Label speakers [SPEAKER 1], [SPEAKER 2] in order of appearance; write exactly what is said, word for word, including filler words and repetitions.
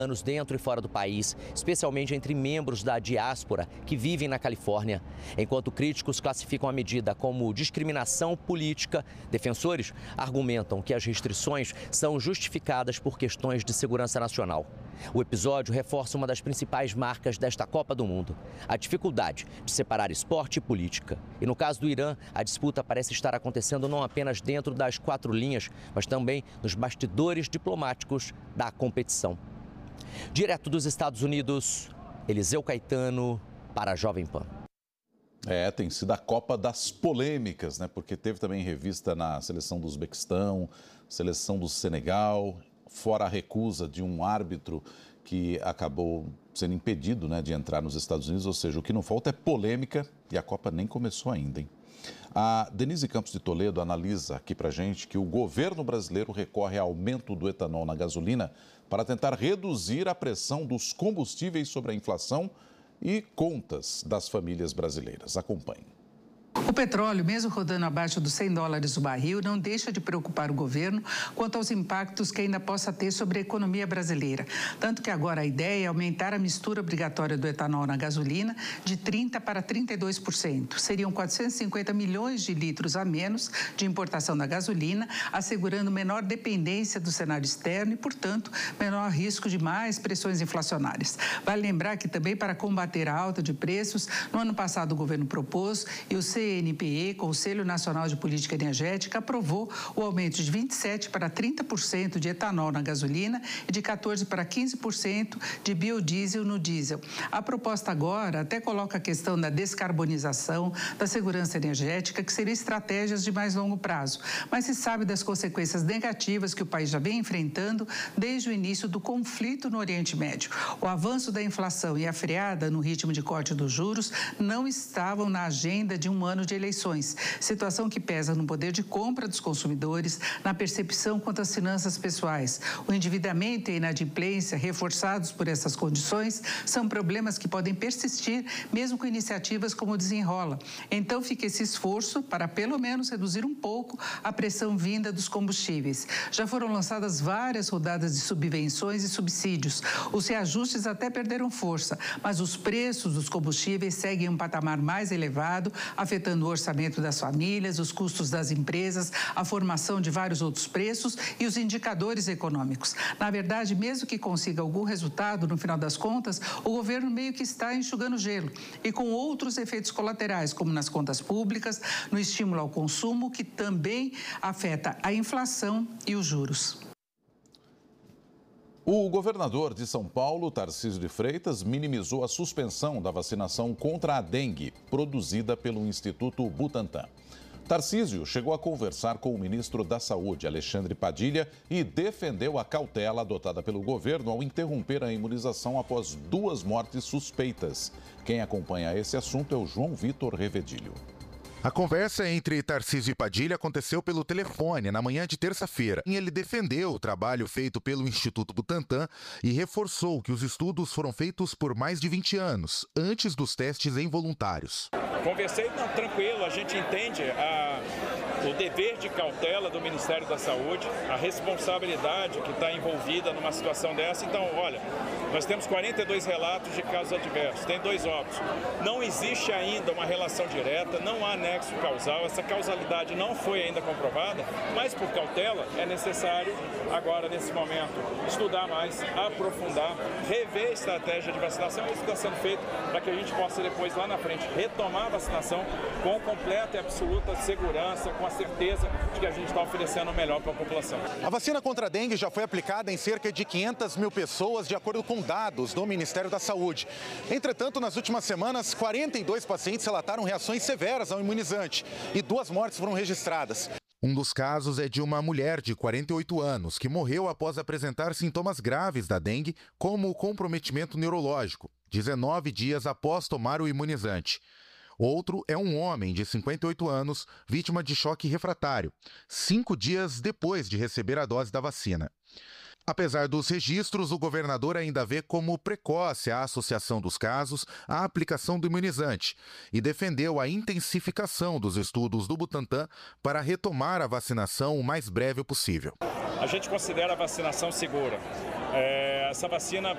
[SPEAKER 1] anos dentro e fora do país, especialmente entre membros da diáspora que vivem na Califórnia. Enquanto críticos classificam a medida como discriminação política, defensores argumentam que as restrições são justificadas por questões de segurança nacional. O episódio reforça uma das principais marcas desta Copa do Mundo, a dificuldade de separar esporte e política. E no caso do Irã, a disputa parece estar acontecendo não apenas dentro das quatro linhas, mas também nos bastidores diplomáticos da competição. Direto dos Estados Unidos, Eliseu Caetano para a Jovem Pan.
[SPEAKER 2] É, tem sido a Copa das polêmicas, né? Porque teve também revista na seleção do Uzbequistão, seleção do Senegal, fora a recusa de um árbitro que acabou sendo impedido, né, de entrar nos Estados Unidos. Ou seja, o que não falta é polêmica e a Copa nem começou ainda, hein? A Denise Campos de Toledo analisa aqui pra gente que o governo brasileiro recorre ao aumento do etanol na gasolina para tentar reduzir a pressão dos combustíveis sobre a inflação e contas das famílias brasileiras. Acompanhe.
[SPEAKER 3] O petróleo, mesmo rodando abaixo dos cem dólares o barril, não deixa de preocupar o governo quanto aos impactos que ainda possa ter sobre a economia brasileira. Tanto que agora a ideia é aumentar a mistura obrigatória do etanol na gasolina de trinta por cento para trinta e dois por cento. Seriam quatrocentos e cinquenta milhões de litros a menos de importação da gasolina, assegurando menor dependência do cenário externo e, portanto, menor risco de mais pressões inflacionárias. Vale lembrar que também para combater a alta de preços, no ano passado o governo propôs e o C N P E, Conselho Nacional de Política Energética, aprovou o aumento de vinte e sete por cento para trinta por cento de etanol na gasolina e de quatorze por cento para quinze por cento de biodiesel no diesel. A proposta agora até coloca a questão da descarbonização, da segurança energética, que seriam estratégias de mais longo prazo. Mas se sabe das consequências negativas que o país já vem enfrentando desde o início do conflito no Oriente Médio. O avanço da inflação e a freada no ritmo de corte dos juros não estavam na agenda de um ano de eleições, situação que pesa no poder de compra dos consumidores, na percepção quanto às finanças pessoais. O endividamento e a inadimplência, reforçados por essas condições, são problemas que podem persistir mesmo com iniciativas como o Desenrola. Então fica esse esforço para pelo menos reduzir um pouco a pressão vinda dos combustíveis. Já foram lançadas várias rodadas de subvenções e subsídios. Os reajustes até perderam força, mas os preços dos combustíveis seguem em um patamar mais elevado, afetando o orçamento das famílias, os custos das empresas, a formação de vários outros preços e os indicadores econômicos. Na verdade, mesmo que consiga algum resultado, no final das contas, o governo meio que está enxugando gelo e com outros efeitos colaterais, como nas contas públicas, no estímulo ao consumo, que também afeta a inflação e os juros.
[SPEAKER 2] O governador de São Paulo, Tarcísio de Freitas, minimizou a suspensão da vacinação contra a dengue, produzida pelo Instituto Butantan. Tarcísio chegou a conversar com o ministro da Saúde, Alexandre Padilha, e defendeu a cautela adotada pelo governo ao interromper a imunização após duas mortes suspeitas. Quem acompanha esse assunto é o João Vitor Revedilho.
[SPEAKER 4] A conversa entre Tarcísio e Padilha aconteceu pelo telefone na manhã de terça-feira. Ele defendeu o trabalho feito pelo Instituto Butantan e reforçou que os estudos foram feitos por mais de vinte anos, antes dos testes em voluntários.
[SPEAKER 5] Conversei, não, tranquilo, a gente entende a, o dever de cautela do Ministério da Saúde, a responsabilidade que está envolvida numa situação dessa. Então, olha, nós temos quarenta e dois relatos de casos adversos, tem dois óbitos. Não existe ainda uma relação direta, não há nexo causal, essa causalidade não foi ainda comprovada, mas por cautela é necessário, agora nesse momento, estudar mais, aprofundar, rever a estratégia de vacinação. Isso está sendo feito para que a gente possa depois, lá na frente, retomar a vacinação com completa e absoluta segurança, com a certeza de que a gente está oferecendo o melhor para a população.
[SPEAKER 4] A vacina contra a dengue já foi aplicada em cerca de quinhentas mil pessoas, de acordo com dados do Ministério da Saúde. Entretanto, nas últimas semanas, quarenta e dois pacientes relataram reações severas ao imunizante e duas mortes foram registradas. Um dos casos é de uma mulher de quarenta e oito anos que morreu após apresentar sintomas graves da dengue, como o comprometimento neurológico, dezenove dias após tomar o imunizante. Outro é um homem de cinquenta e oito anos, vítima de choque refratário, cinco dias depois de receber a dose da vacina. Apesar dos registros, o governador ainda vê como precoce a associação dos casos à aplicação do imunizante e defendeu a intensificação dos estudos do Butantan para retomar a vacinação o mais breve possível.
[SPEAKER 5] A gente considera a vacinação segura. É, essa vacina